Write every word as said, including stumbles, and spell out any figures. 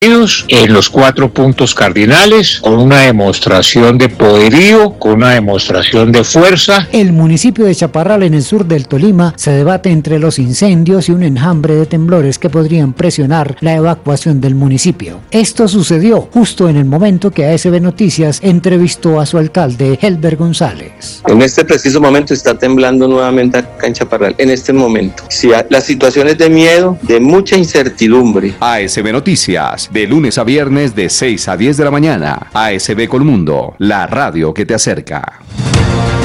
en los cuatro puntos cardinales, con una demostración de poderío, con una demostración de fuerza. El municipio de Chaparral, en el sur del Tolima, se debate entre los incendios y un enjambre de temblores que podrían presionar la evacuación del municipio. Esto sucedió justo en el momento que A S B Noticias entrevistó a su alcalde, Helber González. En este preciso momento está temblando nuevamente acá en Chaparral, en este momento. Sí, la situación es de miedo, de mucha incertidumbre. A S B Noticias, de lunes a viernes de seis a diez de la mañana. A S B Colmundo, la radio que te acerca.